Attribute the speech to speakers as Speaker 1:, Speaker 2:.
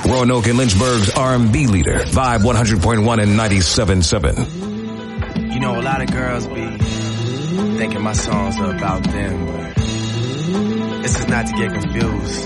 Speaker 1: Roanoke and Lynchburg's R&B leader. Vibe 100.1 and 97.7.
Speaker 2: You know, a lot of girls be thinking my songs are about them, but this is not to get confused.